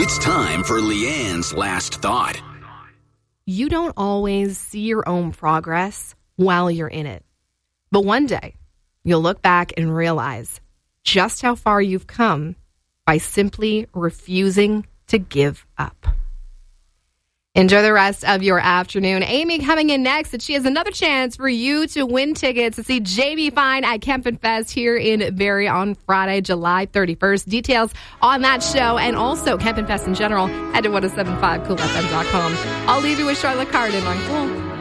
It's time for Leanne's Last Thought. You don't always see your own progress while you're in it. But one day, you'll look back and realize just how far you've come by simply refusing to give up. Enjoy the rest of your afternoon. Amy coming in next, and she has another chance for you to win tickets to see Jamie Fine at Kempin Fest here in Barrie on Friday, July 31st. Details on that show and also Kempin Fest in general, head to 1075coolfm.com. I'll leave you with Charlotte Cardin on Cool.